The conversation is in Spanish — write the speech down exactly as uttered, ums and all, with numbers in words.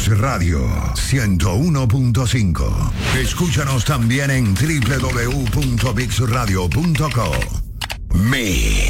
Mix Radio ciento uno punto cinco. Escúchanos también en doble u doble u doble u punto mix radio punto co. Mix.